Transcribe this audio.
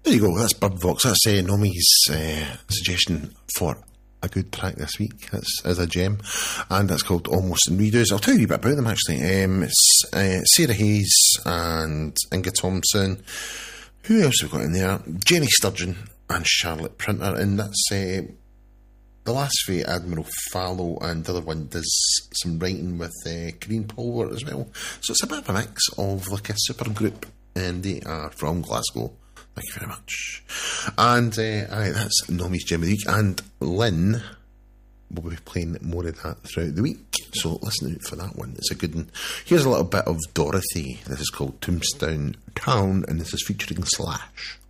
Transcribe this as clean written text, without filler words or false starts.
There you go, that's Bird Vox. That's Nomi's suggestion for a good track this week. That's as a gem, and that's called Almost in Redos. I'll tell you a bit about them actually. It's Sarah Hayes and Inga Thompson. Who else have we got in there? Jenny Sturgeon and Charlotte Printer, and that's the last three, Admiral Fallow, and the other one does some writing with Corinne Polwart as well. So it's a bit of a mix of like a super group, and they are from Glasgow. Thank you very much. And that's Nomi's Gem of the Week. And Lynn will be playing more of that throughout the week. So listen out for that one. It's a good one. Here's a little bit of Dorothy. This is called Tombstone Town, and this is featuring Slash.